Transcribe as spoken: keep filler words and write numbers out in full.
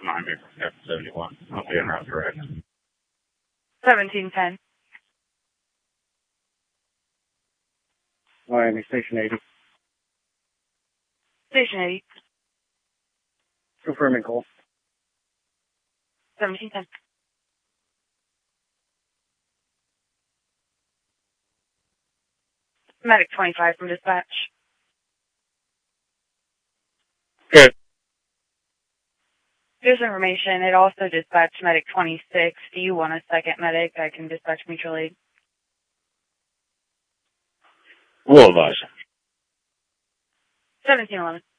Miami F seventy-one. I'll be en route direct. seventeen ten. Miami Station eighty. Station eighty. Confirming call. seventeen ten. Medic twenty-five from dispatch. Good. Here's information. It also dispatched Medic twenty-six. Do you want a second medic? I can dispatch mutual aid. We'll advise. seventeen eleven.